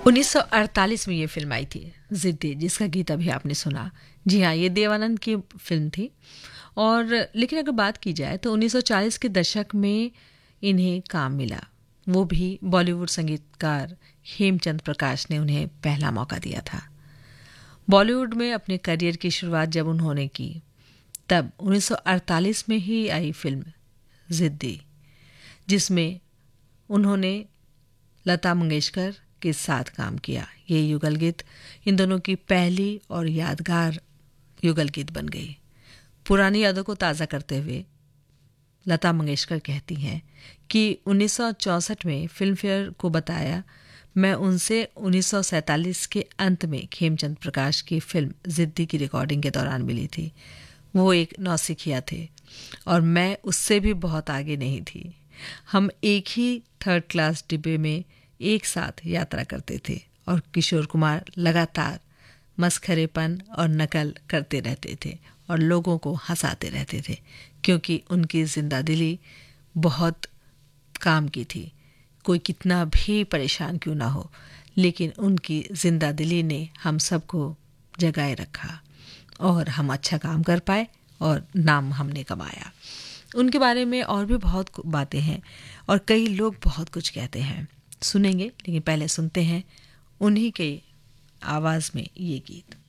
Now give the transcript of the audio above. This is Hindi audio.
1948 में ये फिल्म आई थी जिद्दी, जिसका गीत अभी आपने सुना। जी हाँ, ये देवानंद की फिल्म थी। और लेकिन अगर बात की जाए तो 1940 के दशक में इन्हें काम मिला, वो भी बॉलीवुड संगीतकार हेमचंद प्रकाश ने उन्हें पहला मौका दिया था। बॉलीवुड में अपने करियर की शुरुआत जब उन्होंने की, तब 1948 में ही आई फिल्म जिद्दी, जिसमें उन्होंने लता मंगेशकर के साथ काम किया। ये युगल गीत इन दोनों की पहली और यादगार युगल गीत बन गई। पुरानी यादों को ताज़ा करते हुए लता मंगेशकर कहती हैं कि 1964 में फिल्म फेयर को बताया, मैं उनसे 1947 के अंत में खेमचंद प्रकाश की फिल्म जिद्दी की रिकॉर्डिंग के दौरान मिली थी। वो एक नौसिखिया थे और मैं उससे भी बहुत आगे नहीं थी। हम एक ही थर्ड क्लास डिब्बे में एक साथ यात्रा करते थे और किशोर कुमार लगातार मस्खरेपन और नकल करते रहते थे और लोगों को हंसाते रहते थे, क्योंकि उनकी जिंदा दिली बहुत काम की थी। कोई कितना भी परेशान क्यों ना हो, लेकिन उनकी जिंदा दिली ने हम सबको जगाए रखा और हम अच्छा काम कर पाए और नाम हमने कमाया। उनके बारे में और भी बहुत बातें हैं और कई लोग बहुत कुछ कहते हैं, सुनेंगे। लेकिन पहले सुनते हैं उन्हीं के आवाज़ में ये गीत।